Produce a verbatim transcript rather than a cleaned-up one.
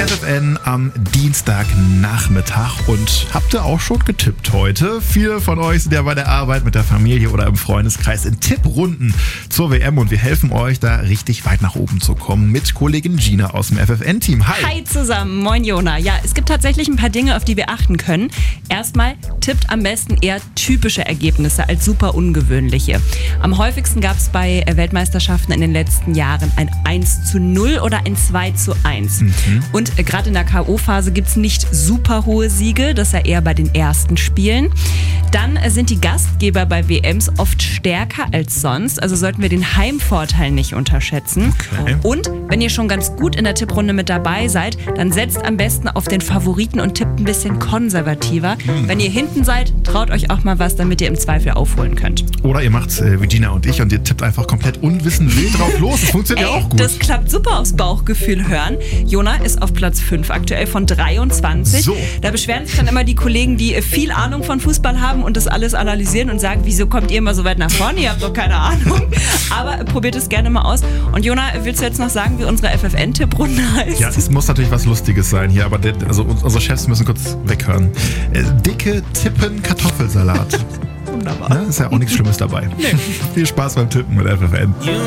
F F N am Dienstagnachmittag. Und habt ihr auch schon getippt heute? Viele von euch sind ja bei der Arbeit, mit der Familie oder im Freundeskreis in Tipprunden zur W M und wir helfen euch, da richtig weit nach oben zu kommen mit Kollegin Gina aus dem F F N-Team. Hi! Hi zusammen, moin Jona. Ja, es gibt tatsächlich ein paar Dinge, auf die wir achten können. Erstmal tippt am besten eher typische Ergebnisse als super ungewöhnliche. Am häufigsten gab es bei Weltmeisterschaften in den letzten Jahren ein eins zu null oder ein zwei zu eins. Mhm. Und äh, gerade in der K O-Phase gibt es nicht super hohe Siege, das ist ja eher bei den ersten Spielen. Dann äh, sind die Gastgeber bei W Ms oft stärker als sonst, also sollten wir den Heimvorteil nicht unterschätzen. Okay. Und wenn ihr schon ganz gut in der Tipprunde mit dabei seid, dann setzt am besten auf den Favoriten und tippt ein bisschen konservativer. Mhm. Wenn ihr hinten seid, traut euch auch mal was, damit ihr im Zweifel aufholen könnt. Oder ihr macht's äh, wie Gina und ich und ihr tippt einfach komplett unwissend wild drauf los. Das funktioniert Ey, ja auch gut. Das klappt super aufs Bauchgefühl hören. Jona ist auf Platz fünf aktuell von dreiundzwanzig. So. Da beschweren sich dann immer die Kollegen, die viel Ahnung von Fußball haben und das alles analysieren und sagen, wieso kommt ihr immer so weit nach vorne? Ihr habt doch keine Ahnung. Aber probiert es gerne mal aus. Und Jona, willst du jetzt noch sagen, wie unsere F F N-Tipprunde heißt? Ja, es muss natürlich was Lustiges sein hier, aber der, also unsere Chefs müssen kurz weghören. Äh, dicke Tippen Kartoffelsalat. Wunderbar. Ne? Ist ja auch nichts Schlimmes dabei. Nee. Viel Spaß beim Tippen mit F F N.